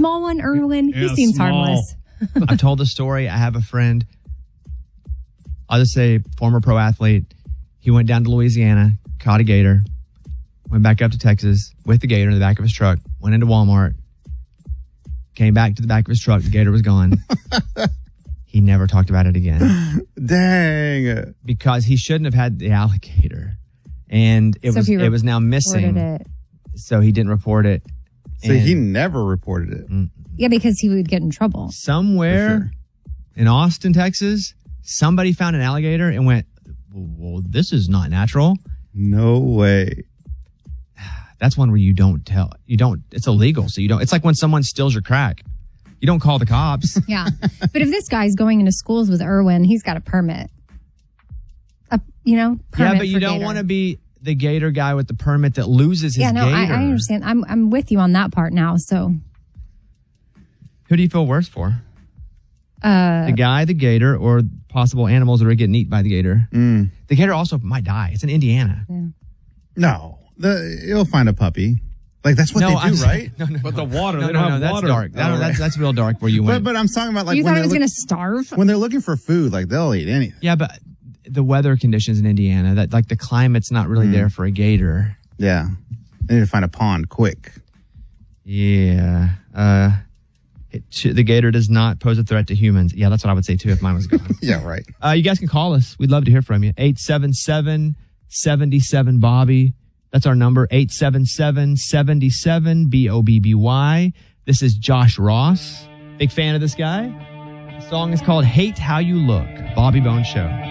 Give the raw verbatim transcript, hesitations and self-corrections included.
small one, Erwin. Yeah, he seems small. harmless. I've told the story. I have a friend. I'll just say former pro athlete. He went down to Louisiana, caught a gator, went back up to Texas with the gator in the back of his truck, went into Walmart, came back to the back of his truck. The gator was gone. He never talked about it again. Dang. Because he shouldn't have had the alligator. And it So was he it was now missing. It. So he didn't report it. So he never reported it. Yeah, because he would get in trouble. Somewhere sure. in Austin, Texas, somebody found an alligator and went, well, this is not natural. No way. That's one where you don't tell. You don't. It's illegal. So you don't. It's like when someone steals your crack. You don't call the cops. Yeah. But if this guy's going into schools with Erwin, he's got a permit. A, you know, permit Yeah, but you for don't gator. want to be the gator guy with the permit that loses his Yeah, no, I, gator. I understand. I'm I'm with you on that part now. So, Who do you feel worse for? uh, The guy, the gator, or possible animals that are getting eaten by the gator? Mm. The gator also might die. It's in Indiana. yeah. No. The, you'll find a puppy. Like, that's what No, they do, I'm right? No, no, But the water, no, they no, don't no, have that's water. dark. That- Oh, that's, right. that's real dark where you went. But, but I'm talking about, like, you when thought it they're was look- going to starve? when they're looking for food, like, they'll eat anything. Yeah, but the weather conditions in Indiana, that like the climate's not really Mm. there for a gator. Yeah. They need to find a pond quick. Yeah. Uh, it, the gator does not pose a threat to humans. Yeah, that's what I would say too if mine was gone. Yeah, right. Uh, you guys can call us. We'd love to hear from you. eight seven seven, seven seven, Bobby. That's our number. eight seven seven, seven seven, B O B B Y. This is Josh Ross. Big fan of this guy. The song is called Hate How You Look. Bobby Bones Show.